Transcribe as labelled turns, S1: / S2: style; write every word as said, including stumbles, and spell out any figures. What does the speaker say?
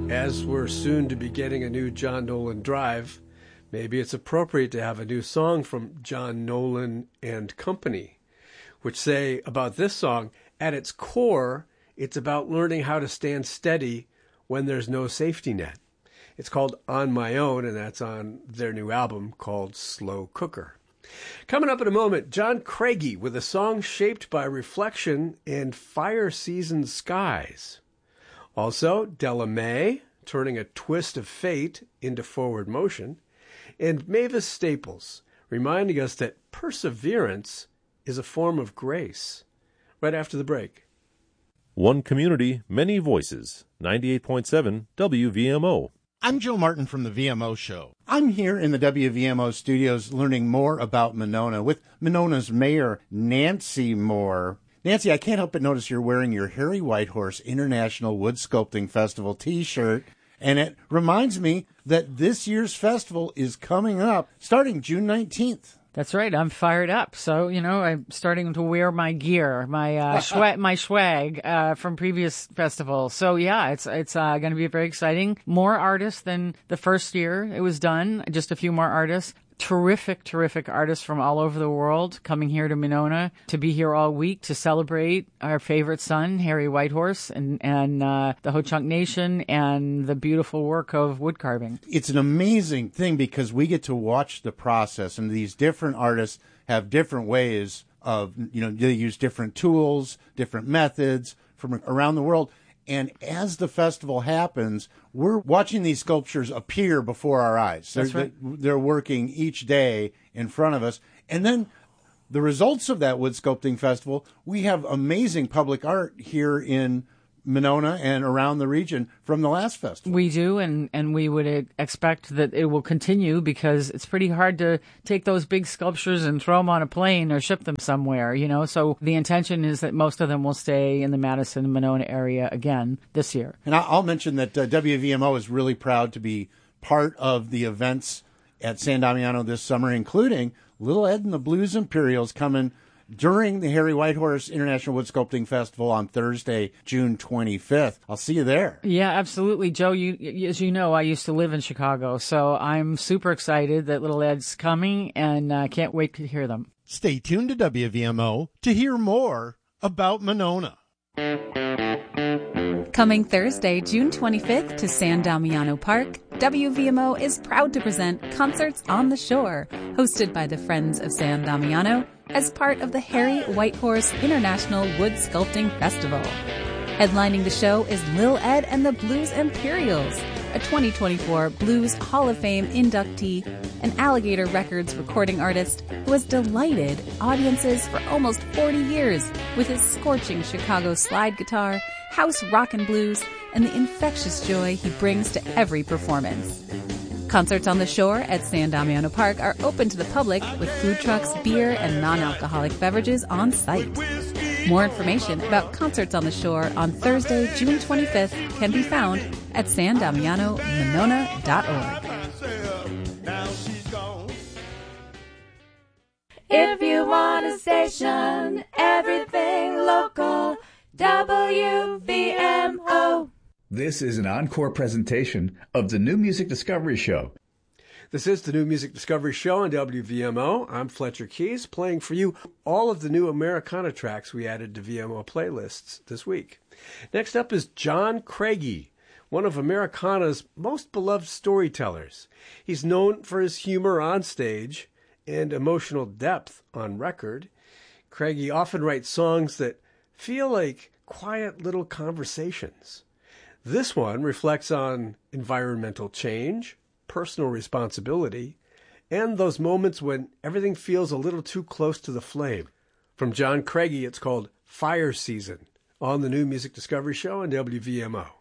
S1: As we're soon to be getting a new John Nolan drive, maybe it's appropriate to have a new song from John Nolan and Company, which say about this song, at its core, it's about learning how to stand steady when there's no safety net. It's called On My Own, and that's on their new album called Slow Cooker. Coming up in a moment, John Craigie with a song shaped by reflection and fire season skies. Also, Della Mae, turning a twist of fate into forward motion, and Mavis Staples, reminding us that perseverance is a form of grace. Right after the break.
S2: One community, many voices. ninety-eight point seven W V M O.
S3: I'm Joe Martin from the V M O Show. I'm here in the W V M O studios learning more about Monona with Monona's mayor, Nancy Moore. Nancy, I can't help but notice you're wearing your Harry Whitehorse International Wood Sculpting Festival t-shirt, and it reminds me that this year's festival is coming up starting June nineteenth.
S4: That's right. I'm fired up. So, you know, I'm starting to wear my gear, my uh, swag, my swag uh, from previous festivals. So, yeah, it's it's uh, going to be very exciting. More artists than the first year it was done. Just a few more artists. Terrific, terrific artists from all over the world coming here to Monona to be here all week to celebrate our favorite son, Harry Whitehorse, and, and uh, the Ho-Chunk Nation and the beautiful work of wood carving.
S3: It's an amazing thing because we get to watch the process, and these different artists have different ways of, you know, they use different tools, different methods from around the world. And as the festival happens, we're watching these sculptures appear before our eyes.
S4: That's
S3: they're,
S4: right.
S3: They're working each day in front of us. And then the results of that wood sculpting festival, we have amazing public art here in Monona and around the region from the last festival.
S4: We do, and, and we would expect that it will continue because it's pretty hard to take those big sculptures and throw them on a plane or ship them somewhere, you know. So the intention is that most of them will stay in the Madison and Monona area again this year.
S3: And I'll mention that uh, W V M O is really proud to be part of the events at San Damiano this summer, including Little Ed and the Blues Imperials coming during the Harry Whitehorse International Wood Sculpting Festival on Thursday, June twenty-fifth. I'll see you there.
S4: Yeah, absolutely. Joe, you, as you know, I used to live in Chicago, so I'm super excited that Little Ed's coming and uh, can't wait to hear them.
S3: Stay tuned to W V M O to hear more about Monona.
S5: Coming Thursday, June twenty-fifth to San Damiano Park, W V M O is proud to present Concerts on the Shore, hosted by the Friends of San Damiano, as part of the Harry Whitehorse International Wood Sculpting Festival. Headlining the show is Lil Ed and the Blues Imperials, a twenty twenty-four Blues Hall of Fame inductee, an Alligator Records recording artist who has delighted audiences for almost forty years with his scorching Chicago slide guitar, house rock and blues, and the infectious joy he brings to every performance. Concerts on the Shore at San Damiano Park are open to the public with food trucks, beer, and non-alcoholic beverages on site. More information about Concerts on the Shore on Thursday, June twenty-fifth can be found at san damiano monona dot org.
S6: If you want a station, everything local, W V M O.
S7: This is an encore presentation of the New Music Discovery Show.
S1: This is the New Music Discovery Show on W V M O. I'm Fletcher Keys, playing for you all of the new Americana tracks we added to V M O playlists this week. Next up is John Craigie, one of Americana's most beloved storytellers. He's known for his humor on stage and emotional depth on record. Craigie often writes songs that feel like quiet little conversations. This one reflects on environmental change, personal responsibility, and those moments when everything feels a little too close to the flame. From John Craigie, it's called Fire Season on the New Music Discovery Show on W V M O.